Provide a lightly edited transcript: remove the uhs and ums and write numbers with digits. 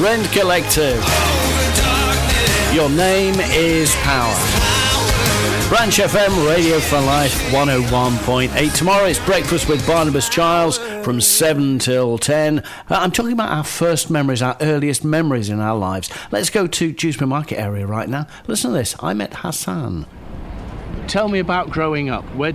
Rent Collective. Your name is power. Branch FM, Radio for Life 101.8. Tomorrow it's Breakfast with Barnabas Childs from 7 till 10. I'm talking about our first memories, our earliest memories in our lives. Let's go to Dewsbury Market area right now. Listen to this. I met Hassan. Tell me about growing up. Where